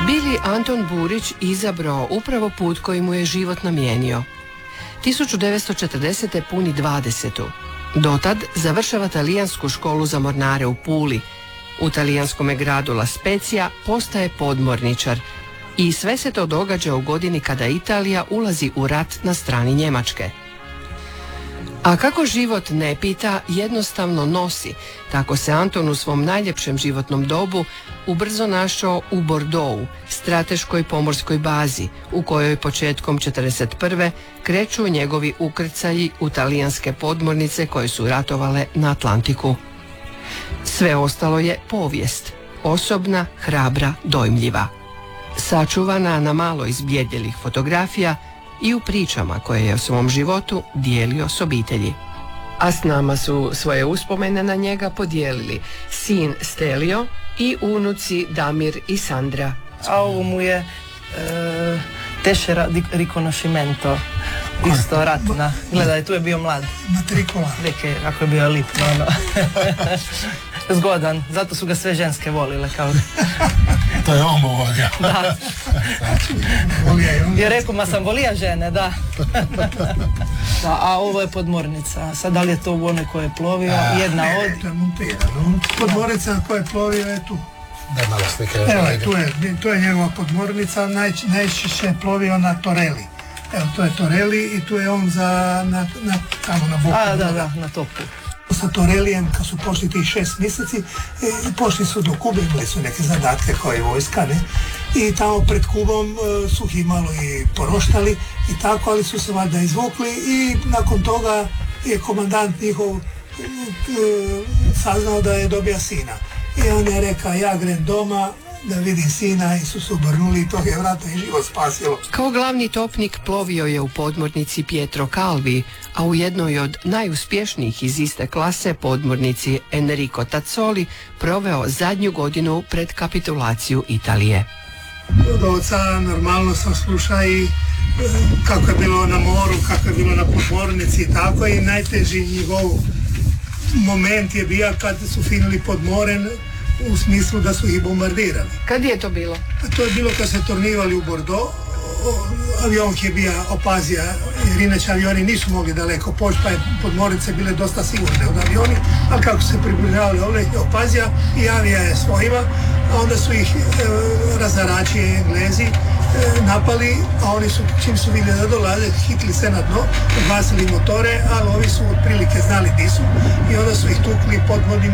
Bili Anton Burić izabrao upravo put koji mu je život namijenio. 1940. puni 20. Dotad završava talijansku školu za mornare u Puli. U talijanskome gradu La Spezia postaje podmorničar i sve se to događa u godini kada Italija ulazi u rat na strani Njemačke. A kako život ne pita, jednostavno nosi, tako se Anton u svom najljepšem životnom dobu ubrzo našao u Bordeauxu, strateškoj pomorskoj bazi, u kojoj početkom 1941. kreću njegovi ukrcaji u talijanske podmornice koje su ratovale na Atlantiku. Sve ostalo je povijest, osobna, hrabra, dojmljiva. Sačuvana na malo izbljedjelih fotografija i u pričama koje je o svom životu dijelio s obitelji. A s nama su svoje uspomene na njega podijelili sin Stelio i unuci Damir i Sandra. A ovo mu je tešera riconoscimento, isto ratna. Gledaj, tu je bio mlad. Matrikula. Reke, ako je bio lip, no. Zgodan, zato su ga sve ženske volile. Kao... To je on ovoga. Da. Je rekao, ma sam volija žene, da. Da, a ovo je podmornica. Sad, da li je to u onoj koje je plovio? Jedna od... To je montirano. Podmornica koja je plovio je tu. Da, malo slike. Evo, tu je njegova podmornica, najčešće je plovio na Torelli. Evo, to je Torelli i tu je on tamo na boku. A, da, na topu. Sa Torelijem, kad su pošli tih 6 mjeseci, pošli su do Kube, imali su neke zadatke kao i vojska, ne? I tamo pred Kubom su ih malo i poroštali i tako, ali su se valjda izvukli i nakon toga je komandant njihov saznao da je dobija sina. I on je rekao, ja grem doma da vidim sina, i su se obrnuli i tog je vratno i život spasilo. Kao glavni topnik plovio je u podmornici Pietro Calvi, a u jednoj od najuspješnijih iz iste klase, podmornici Enrico Tazzoli, proveo zadnju godinu pred kapitulaciju Italije. Od oca normalno sam slušao i kako je bilo na moru, kako je bilo na podmornici i tako, i najteži njegov moment je bio kad su finili pod morem, u smislu da su ih bombardirali. Kad je to bilo? To je bilo kad se tornivali u Bordeaux. Avion je bio opazija, jer inače avioni nisu mogli daleko poći, pa je podmornice bile dosta sigurne od avioni, ali kako se približavali ovdje opazija i avija je svojima, a onda su ih razarači Englezi napali, a oni su, čim su vidjeli da dolaze, hitli se na dno, odbacili motore, ali ovi su otprilike znali di su i onda su ih tukli podvodnim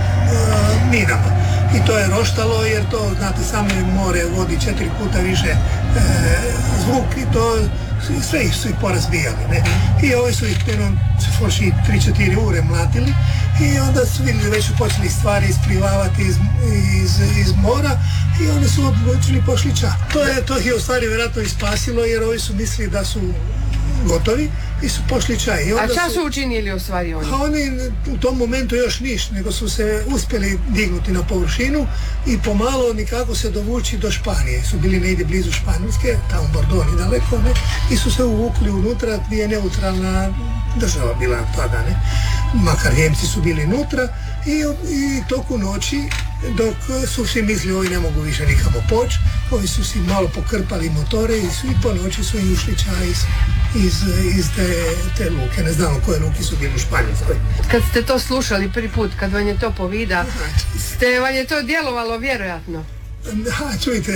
minama. I to je roštalo, jer to, znate, samo more vodi 4 puta više zvuk i to sve ih su ih porazbijali, ne? I ovi su ih forši 3-4 ure mlatili i onda su vidjeli već počeli stvari isplivavati iz mora i onda su odlučili pošli čak. To ih je u stvari vjerojatno i spasilo, jer ovi su mislili da su gotovi i su pošli čaj. A šta su učinili u stvari oni? A oni u tom momentu još niš, nego su se uspjeli dignuti na površinu i pomalo nikako se dovući do Španije. Su bili negdje blizu Španjolske, tamo Bordeaux i daleko, ne? I su se uvukli unutra gdje je neutralna država bila tada, ne? Makar Njemci su bili unutra i toku noći, dok su svi mislili ovi ne mogu više nikamo poći, ovi su si malo pokrpali motore i po noći su im ušli čaj iz te luke. Ne znamo koje luke su bili u Španjolskoj. Kad ste to slušali prvi put, kad vam je to povida, vam je to djelovalo vjerojatno? Čujte,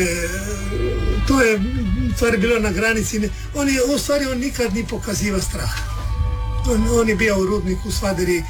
to je stvari bilo na granici. On nikad ni pokaziva strah. On je bio u rudniku, svaderi,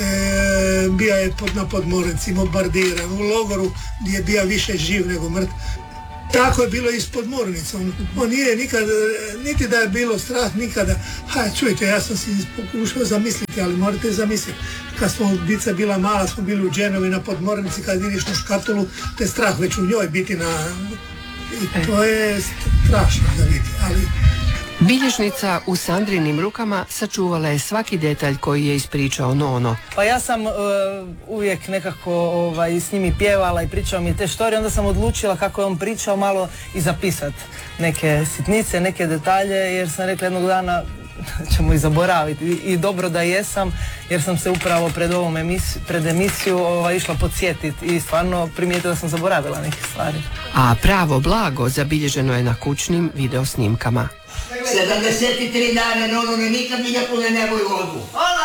bio je na podmornici, bombardiran, u logoru gdje je bio više živ nego mrtv. Tako je bilo i s podmornicom. On nije nikad, niti da je bilo strah, nikada. Čujte, ja sam si pokušao zamisliti, ali morate zamisliti. Kad smo dica bila mala, smo bili u Genovi na podmornici, kad vidiš na škatulu, to je strah već u njoj biti na... I to je strašno da vidi, ali... Bilježnica u Sandrinim rukama sačuvala je svaki detalj koji je ispričao Nono. Pa ja sam uvijek nekako s njimi pjevala i pričao mi te štorije, onda sam odlučila kako je on pričao malo i zapisati neke sitnice, neke detalje, jer sam rekla jednog dana ćemo i zaboraviti. I dobro da jesam, jer sam se upravo pred emisiju išla podsjetiti i stvarno primijetila da sam zaboravila neke stvari. A pravo blago zabilježeno je na kućnim videosnimkama. 73 dana non nikad mi ne pune nebo i vodu.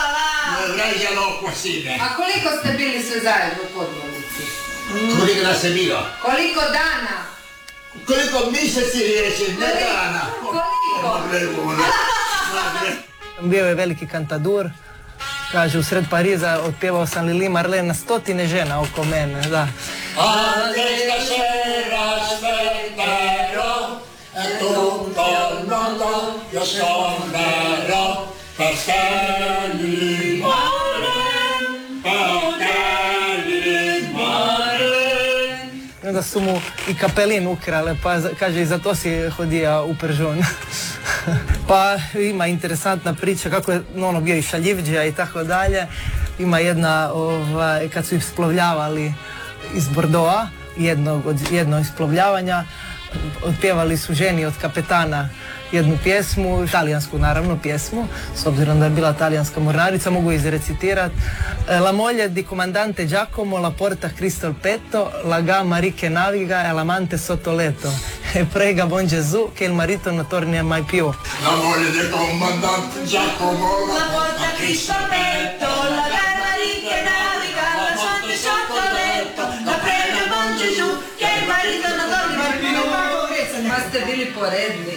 A koliko ste bili sve zajedno u podmornici? Koliko nas je bilo? Koliko dana? Koliko mjeseci reći, ne dana. Koliko? Bio je veliki kantadur, kaže u sred Pariza otpjevao sam Lili Marlene na 100 žena oko mene, da. Onda su mu i kapelin ukrale, pa kaže i za to si hodija u Pržun. Pa ima interesantna priča kako je ono bio i šaljivđija i tako dalje. Ima jedna, kad su isplovljavali iz Bordeauxa, jedno isplovljavanja, otpjevali su ženi od kapetana jednu pjesmu, talijansku naravno pjesmu, s obzirom da je bila talijanska mornarica, mogu izrecitirati. La moglie di comandante Giacomo, la porta Cristol Petto, la gamma ricche naviga e l'amante sotto letto. E prega buon Gesù che il marito non torni mai più. La moglie di comandante Giacomo, La porta Cristol Petto, la gamma ricche naviga, l'amante sotto letto, la prega buon Gesù che il marito non torni mai più. Ma ste bili poredni.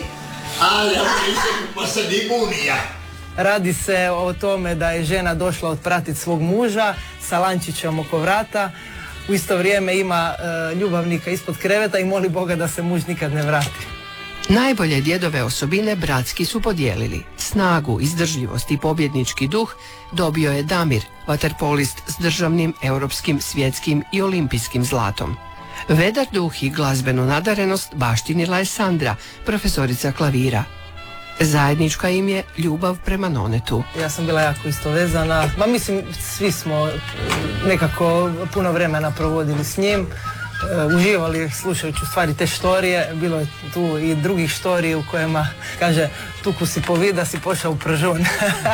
Pa se di bunija. Radi se o tome da je žena došla otpratiti svog muža sa lančićem oko vrata. U isto vrijeme ima ljubavnika ispod kreveta i moli Boga da se muž nikad ne vrati. Najbolje djedove osobine bratski su podijelili. Snagu, izdržljivost i pobjednički duh dobio je Damir, vaterpolist s državnim, europskim, svjetskim i olimpijskim zlatom. Vedar duh i glazbenu nadarenost baštinila je Sandra, profesorica klavira. Zajednička im je ljubav prema nonetu. Ja sam bila jako isto vezana, ma mislim svi smo nekako puno vremena provodili s njim, uživali slušajući u stvari te štorije, bilo je tu i drugih štorija u kojima kaže tuku si po vid da si pošao u Pržun.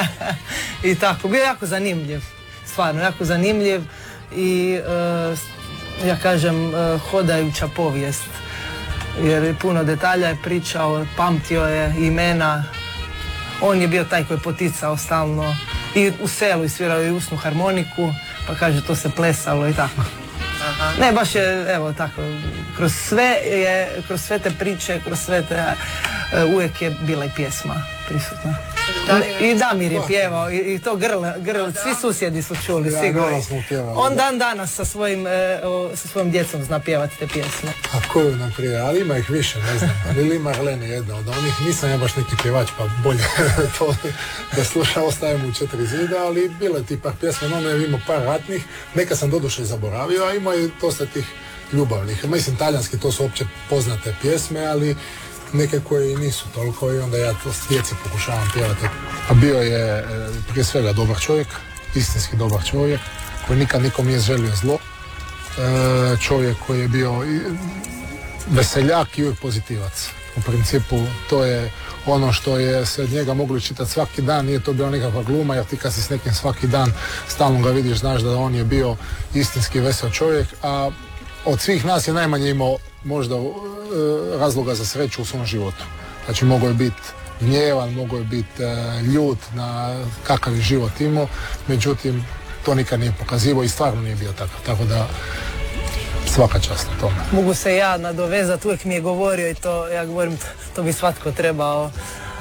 I tako, bio je jako zanimljiv, stvarno jako zanimljiv i ja kažem hodajuća povijest. Jer puno detalja je pričao, pamtio je imena. On je bio taj koji je poticao stalno i u selu i svirao i usnu harmoniku, pa kaže to se plesalo i tako. Aha. Ne, baš je, evo tako, kroz sve te priče, kroz sve te, uvijek je bila i pjesma prisutna. I Damir je pjevao i to grl, svi susjedi su čuli, sigurno. On dan danas sa svojom djecom zna pjevati te pjesme. A koju, naprijed, ali ima ih više, ne znam. Lili Marlene je jedna od onih, nisam ja baš neki pjevač, pa bolje to da slušam, ostajem u 4 zida, ali bilo je ti par pjesma, ono je imao par ratnih, neka sam doduše zaboravio, a ima i dosta tih ljubavnih. Mislim, talijanski to su opće poznate pjesme, ali neke koje nisu toliko i onda ja to s djeci pokušavam pjevati. A bio je prije svega dobar čovjek, istinski dobar čovjek, koji nikad nikom nije želio zlo. Čovjek koji je bio veseljak i uvijek pozitivac. U principu to je ono što je se od njega mogli čitati svaki dan, nije to bila nikakva gluma, jer ti kad si s nekim svaki dan stalno ga vidiš, znaš da on je bio istinski vesel čovjek, a od svih nas je najmanje imao možda razloga za sreću u svom životu. Znači mogao je biti gnjevan, mogao je biti ljut na kakav je život imao, međutim to nikad nije pokazivao i stvarno nije bio takav, tako da svaka čast na tome. Mogu se ja nadovezati, uvijek mi je govorio i to, ja govorim, to bi svatko trebao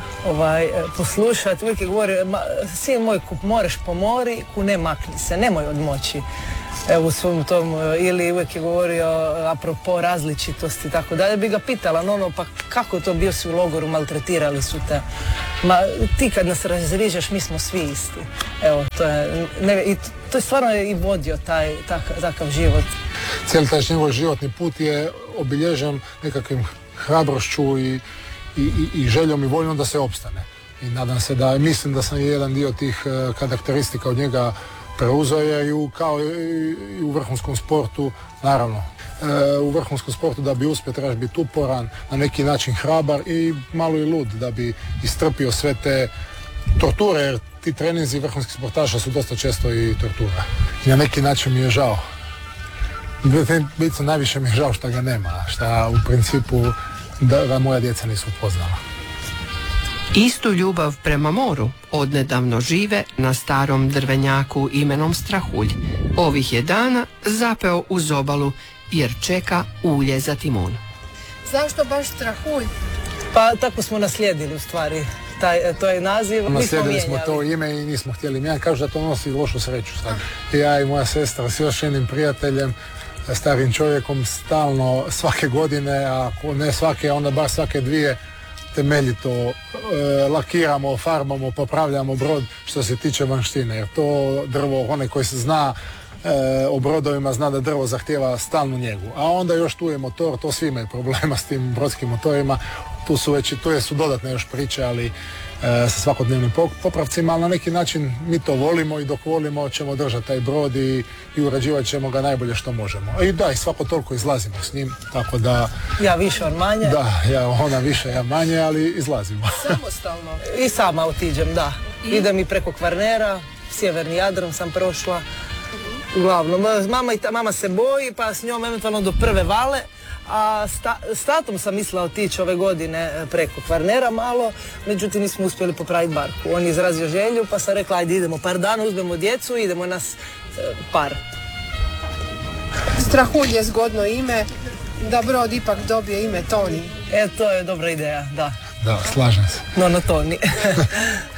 poslušati, uvijek je govorio, sin moj, ku moreš pomori, ku ne makni se, nemoj odmoći. Evo u svom tom, ili uvijek je govorio apropo različitosti i tako dalje, bi ga pitala, pa kako to bio si u logoru, maltretirali su te. Ma ti kad nas razrižeš, mi smo svi isti. Evo, to je stvarno i vodio takav život. Cijeli taj njegov životni put je obilježen nekakvim hrabrošću i željom i voljom da se opstane. I nadam se da, mislim da sam jedan dio tih karakteristika od njega preuzeo je kao i u vrhunskom sportu, naravno. U vrhunskom sportu da bi uspio trebaš biti uporan, na neki način hrabar i malo i lud da bi istrpio sve te torture, jer ti treninzi vrhunskih sportaša su dosta često i tortura. I na neki način mi je žao. Najviše mi je žao što ga nema, što u principu da moja djeca nisu upoznala. Istu ljubav prema moru odnedavno žive na starom drvenjaku imenom Strahulj. Ovih je dana zapeo uz obalu jer čeka ulje za timun. Zašto baš Strahulj? Pa tako smo naslijedili u stvari. To je naziv, naslijedili smo to ime i nismo htjeli mijenjati. Kažu da to nosi lošu sreću sad. Ja i moja sestra s još jednim prijateljem, starim čovjekom, stalno svake godine, ako ne svake, onda bar svake dvije, temeljito lakiramo, farbamo, popravljamo brod što se tiče vanštine. Jer to drvo, onaj koji se zna o brodovima, zna da drvo zahtijeva stalnu njegu. A onda još tu je motor, to svi imaju problema s tim brodskim motorima. Tu su dodatne još priče, ali sa svakodnevnim popravcima, ali na neki način mi to volimo i dok volimo ćemo držati taj brod i urađivat ćemo ga najbolje što možemo. I da, i svako toliko izlazimo s njim, tako da... Ja više, on manje? Da, ona više, ja manje, ali izlazimo. Samostalno? I sama otiđem, da. Idem i preko Kvarnera, sjeverni Jadran sam prošla. Uglavnom, mama se boji, pa s njom eventualno do prve vale, a s tatom sam mislila otići ove godine preko Kvarnera malo, međutim nismo uspjeli popraviti barku. On je izrazio želju, pa sam rekla ajde idemo par dana, uzmemo djecu i idemo nas par. Strahulj je zgodno ime, da brod ipak dobije ime Toni. To je dobra ideja, da. Da, slažem se. No, Toni.